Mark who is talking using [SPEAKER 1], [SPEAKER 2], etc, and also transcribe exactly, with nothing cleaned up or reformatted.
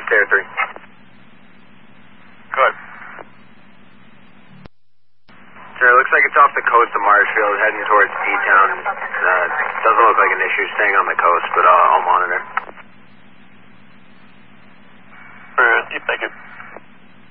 [SPEAKER 1] That's K three.
[SPEAKER 2] Good.
[SPEAKER 1] Sir, it looks like it's off the coast of Marshfield, heading towards D-Town. Uh, doesn't look like an issue staying on the coast, but I'll, I'll monitor.